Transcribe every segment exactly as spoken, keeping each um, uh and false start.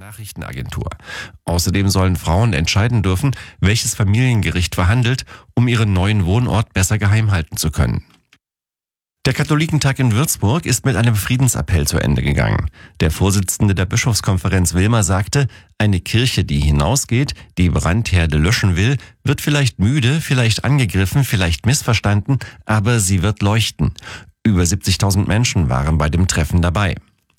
Nachrichtenagentur. Außerdem sollen Frauen entscheiden dürfen, welches Familiengericht verhandelt, um ihren neuen Wohnort besser geheim halten zu können. Der Katholikentag in Würzburg ist mit einem Friedensappell zu Ende gegangen. Der Vorsitzende der Bischofskonferenz Wilmer sagte, eine Kirche, die hinausgeht, die Brandherde löschen will, wird vielleicht müde, vielleicht angegriffen, vielleicht missverstanden, aber sie wird leuchten. Über siebzigtausend Menschen waren bei dem Treffen dabei.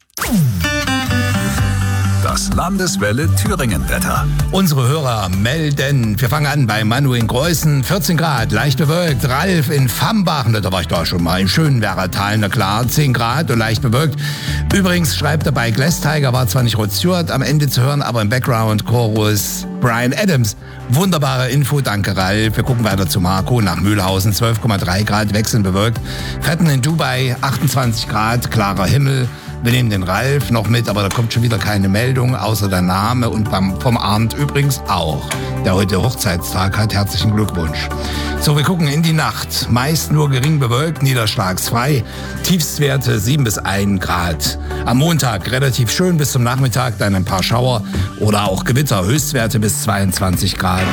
Das Landeswelle Thüringen-Wetter. Unsere Hörer melden. Wir fangen an bei Manu in Greußen, vierzehn Grad, leicht bewölkt. Ralf in Fambachen, da war ich da schon mal, im Schönwerratal, na klar, zehn Grad und leicht bewölkt. Übrigens schreibt er bei Glass Tiger, war zwar nicht Rod Stewart am Ende zu hören, aber im Background Chorus Bryan Adams. Wunderbare Info, danke Ralf. Wir gucken weiter zu Marco nach Mühlhausen, zwölf Komma drei Grad, wechselnd bewölkt. Fetten in Dubai, achtundzwanzig Grad, klarer Himmel. Wir nehmen den Ralf noch mit, aber da kommt schon wieder keine Meldung, außer der Name und beim, vom Arndt übrigens auch, der heute Hochzeitstag hat. Herzlichen Glückwunsch. So, wir gucken in die Nacht. Meist nur gering bewölkt, niederschlagsfrei. Tiefstwerte sieben bis ein Grad. Am Montag relativ schön bis zum Nachmittag, dann ein paar Schauer oder auch Gewitter. Höchstwerte bis zweiundzwanzig Grad.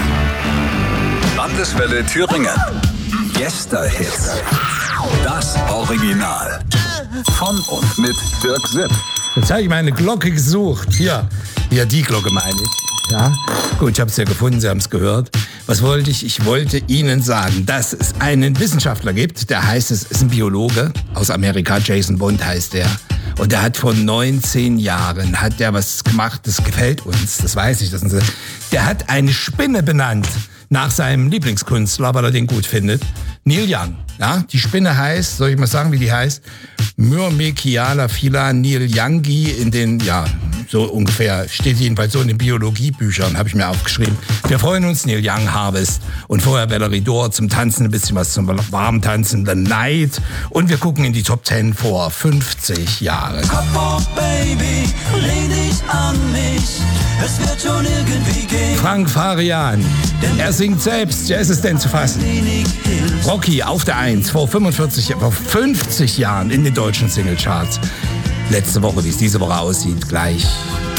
Landeswelle Thüringen. Yesterhits. Das Original. Von und mit Dirk Sipp. Jetzt habe ich meine Glocke gesucht. Hier, hier die Glocke meine ich. Ja, gut, ich habe es ja gefunden, Sie haben es gehört. Was wollte ich? Ich wollte Ihnen sagen, dass es einen Wissenschaftler gibt, der heißt, es ist ein Biologe aus Amerika, Jason Bond heißt der. Und der hat vor neunzehn Jahren, hat der was gemacht, das gefällt uns, das weiß ich. Das ist, der hat eine Spinne benannt nach seinem Lieblingskünstler, weil er den gut findet. Neil Young. Ja, die Spinne heißt, soll ich mal sagen, wie die heißt? Myrmekiana phyla Neil Youngi in den, ja, so ungefähr, steht jedenfalls so in den Biologiebüchern, habe ich mir aufgeschrieben. Wir freuen uns, Neil Young Harvest. Und vorher Valerie Dor zum Tanzen, ein bisschen was zum warmen Tanzen, The Night. Und wir gucken in die Top Ten vor fünfzig Jahren. Come Baby, lehn dich an mich, es wird schon irgendwie gehen. Frank Farian, er singt selbst, ja, ist es denn zu fassen? Rocky auf der Eins vor fünfundvierzig, vor fünfzig Jahren in den deutschen Singlecharts. Letzte Woche, wie es diese Woche aussieht, gleich.